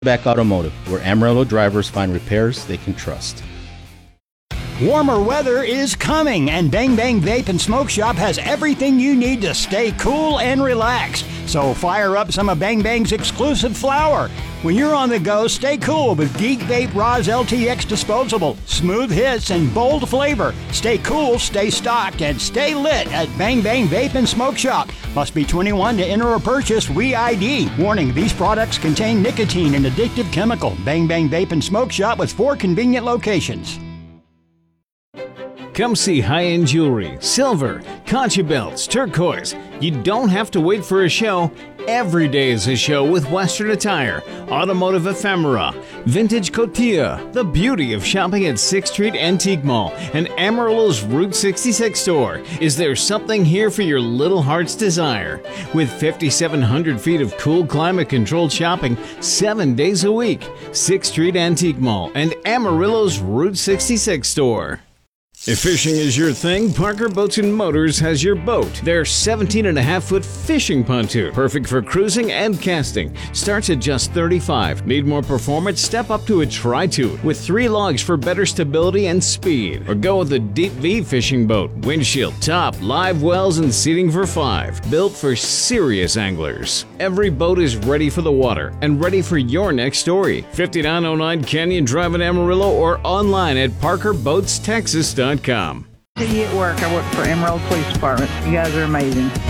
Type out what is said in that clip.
Back Automotive, where Amarillo drivers find repairs they can trust. Warmer weather is coming, and Bang Bang Vape and Smoke Shop has everything you need to stay cool and relaxed. So fire up some of Bang Bang's exclusive flower. When you're on the go, stay cool with Geek Vape Roz LTX Disposable. Smooth hits and bold flavor. Stay cool, stay stocked, and stay lit at Bang Bang Vape and Smoke Shop. Must be 21 to enter or purchase. re-ID. Warning, these products contain nicotine and addictive chemical. Bang Bang Vape and Smoke Shop with 4 convenient locations. Come see high-end jewelry, silver, concha belts, turquoise. You don't have to wait for a show. Every day is a show with Western attire, automotive ephemera, vintage cotilla, the beauty of shopping at 6th Street Antique Mall and Amarillo's Route 66 store. Is there something here for your little heart's desire? With 5,700 feet of cool climate-controlled shopping 7 days a week, 6th Street Antique Mall and Amarillo's Route 66 store. If fishing is your thing, Parker Boats and Motors has your boat. Their 17.5-foot fishing pontoon, perfect for cruising and casting, starts at just $35. Need more performance? Step up to a Tri-Toot with 3 logs for better stability and speed. Or go with the Deep V fishing boat, windshield, top, live wells, and seating for 5. Built for serious anglers. Every boat is ready for the water and ready for your next story. 5909 Canyon Drive in Amarillo or online at parkerboatstexas.com. See you at work. I work for Emerald Police Department. You guys are amazing.